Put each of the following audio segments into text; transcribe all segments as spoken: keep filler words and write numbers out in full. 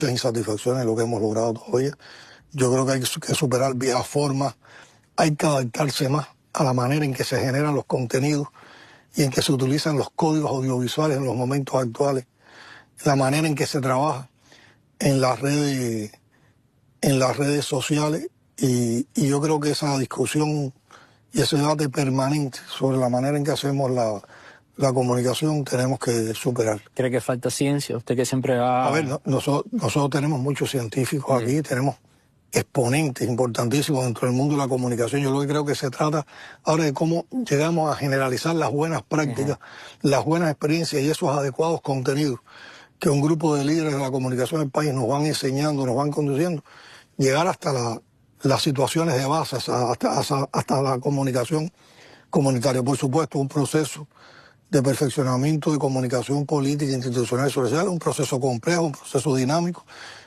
insatisfacciones lo que hemos logrado todavía. Yo creo que hay que superar viejas formas, hay que adaptarse más a la manera en que se generan los contenidos y en que se utilizan los códigos audiovisuales en los momentos actuales, la manera en que se trabaja en las redes, en las redes sociales, y, y yo creo que esa discusión y ese debate permanente sobre la manera en que hacemos la, la comunicación tenemos que superar. ¿Cree que falta ciencia? Usted que siempre va... A ver, no, nosotros, nosotros tenemos muchos científicos sí. aquí, tenemos exponentes importantísimos dentro del mundo de la comunicación. Yo lo que creo que se trata ahora de cómo llegamos a generalizar las buenas prácticas, uh-huh. las buenas experiencias y esos adecuados contenidos que un grupo de líderes de la comunicación del país nos van enseñando, nos van conduciendo, llegar hasta la, las situaciones de base, hasta, hasta, hasta la comunicación comunitaria. Por supuesto, un proceso de perfeccionamiento de comunicación política, institucional y social, un proceso complejo, un proceso dinámico,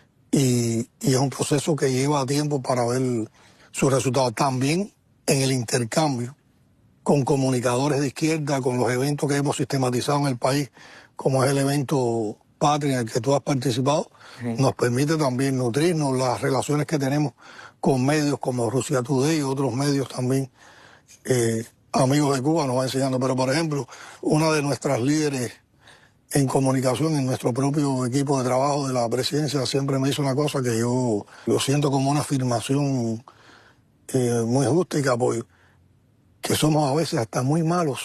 y, y es un proceso que lleva tiempo para ver sus resultados. También en el intercambio con comunicadores de izquierda, con los eventos que hemos sistematizado en el país, como es el evento Patria en el que tú has participado, sí. nos permite también nutrirnos las relaciones que tenemos con medios como Rusia Today y otros medios también, eh, amigos de Cuba nos va enseñando. Pero, por ejemplo, una de nuestras líderes en comunicación, en nuestro propio equipo de trabajo de la presidencia, siempre me hizo una cosa que yo lo siento como una afirmación eh, muy justa y que apoyo, que somos a veces hasta muy malos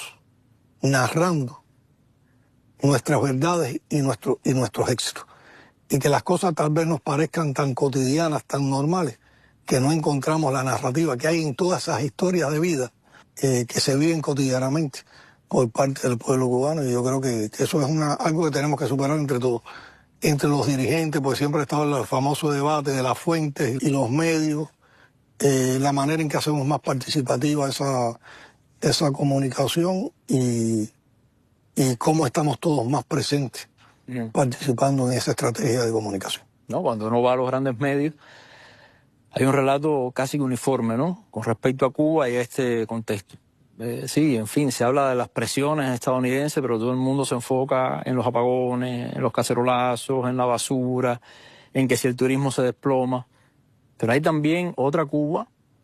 narrando nuestras verdades y, nuestro, y nuestros éxitos. Y que las cosas tal vez nos parezcan tan cotidianas, tan normales, que no encontramos la narrativa que hay en todas esas historias de vida eh, que se viven cotidianamente por parte del pueblo cubano. Y yo creo que, que eso es una, algo que tenemos que superar entre todos, entre los dirigentes, porque siempre ha estado el famoso debate de las fuentes y los medios, eh, la manera en que hacemos más participativa esa, esa comunicación y, y cómo estamos todos más presentes Bien. participando en esa estrategia de comunicación. No, cuando uno va a los grandes medios, hay un relato casi que uniforme, ¿no?, con respecto a Cuba y a este contexto. Eh, sí, en fin, se habla de las presiones estadounidenses, pero todo el mundo se enfoca en los apagones, en los cacerolazos, en la basura, en que si el turismo se desploma. Pero hay también otra Cuba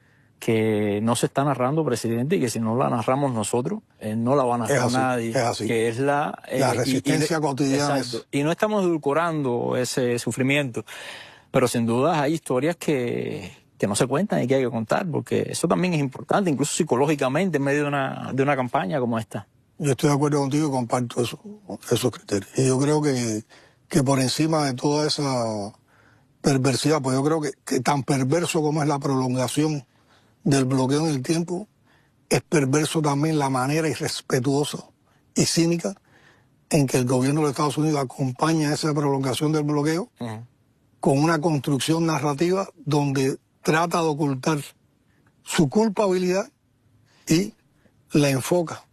que no se está narrando, presidente, y que si no la narramos nosotros, eh, no la va a narrar es así, nadie. Es así. Que es la, eh, la resistencia y, y, cotidiana. Es... Y no estamos edulcorando ese sufrimiento, pero sin duda hay historias que, que no se cuentan y que hay que contar, porque eso también es importante, incluso psicológicamente, en medio de una, de una campaña como esta. Yo estoy de acuerdo contigo y comparto eso, esos criterios. Y yo creo que, que por encima de toda esa perversidad, pues yo creo que, que tan perverso como es la prolongación del bloqueo en el tiempo, es perverso también la manera irrespetuosa y cínica en que el gobierno de Estados Unidos acompaña esa prolongación del bloqueo uh-huh. con una construcción narrativa donde trata de ocultar su culpabilidad y la enfoca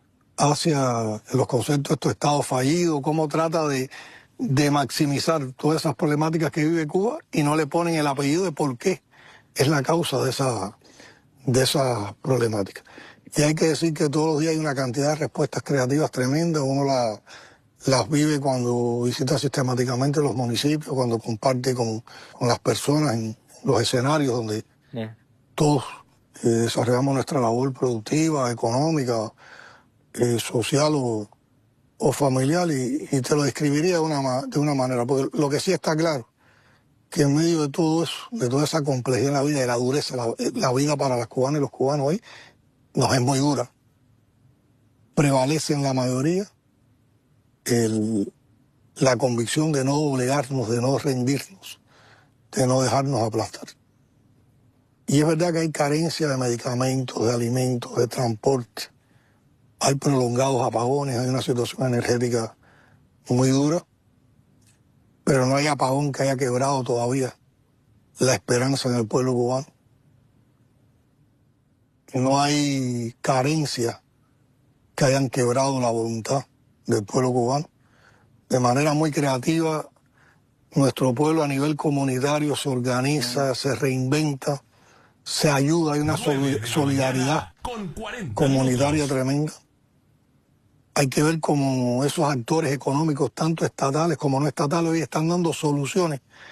hacia los conceptos de estos estados fallidos, cómo trata de, de maximizar todas esas problemáticas que vive Cuba y no le ponen el apellido de por qué es la causa de esa de esa problemática. Y hay que decir que todos los días hay una cantidad de respuestas creativas tremendas. Uno la, las vive cuando visita sistemáticamente los municipios, cuando comparte con, con las personas en los escenarios donde yeah. todos eh, desarrollamos nuestra labor productiva, económica, eh, social o, o familiar, y, y te lo describiría de una, de una manera, porque lo que sí está claro, que en medio de todo eso, de toda esa complejidad en la vida y la dureza, la, la vida para las cubanas y los cubanos hoy nos es muy dura. Prevalece en la mayoría el, la convicción de no doblegarnos, de no rendirnos, de no dejarnos aplastar. Y es verdad que hay carencia de medicamentos, de alimentos, de transporte. Hay prolongados apagones, hay una situación energética muy dura. Pero no hay apagón que haya quebrado todavía la esperanza en el pueblo cubano. No hay carencias que hayan quebrado la voluntad del pueblo cubano. De manera muy creativa, nuestro pueblo a nivel comunitario se organiza, se reinventa, se ayuda, hay una solidaridad comunitaria tremenda. hay que ver cómo esos actores económicos, tanto estatales como no estatales, hoy están dando soluciones